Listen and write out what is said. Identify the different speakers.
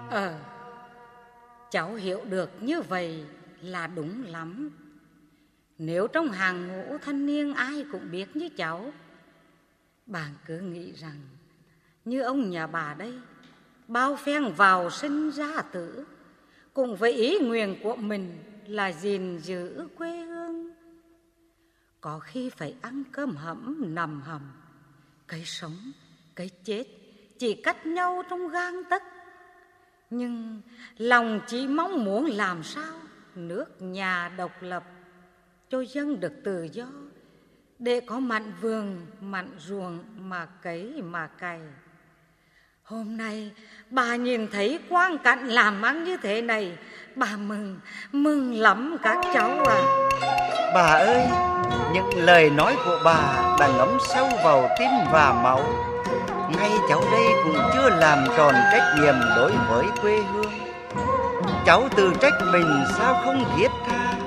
Speaker 1: Ờ, cháu hiểu được như vậy là đúng lắm. Nếu trong hàng ngũ thanh niên ai cũng biết như cháu, bạn cứ nghĩ rằng như ông nhà bà đây, bao phen vào sinh ra tử, cùng với ý nguyện của mình là gìn giữ quê hương. Có khi phải ăn cơm hẩm nằm hầm, cái sống, cái chết chỉ cách nhau trong gang tấc. Nhưng lòng chỉ mong muốn làm sao nước nhà độc lập, cho dân được tự do, để có mảnh vườn, mảnh ruộng mà cấy mà cày. Hôm nay bà nhìn thấy quang cảnh làm ăn như thế này, bà mừng lắm các cháu à.
Speaker 2: Bà ơi, những lời nói của bà đã ngấm sâu vào tim và máu. Ngay cháu đây cũng chưa làm tròn trách nhiệm đối với quê hương. Cháu tự trách mình sao không thiết tha,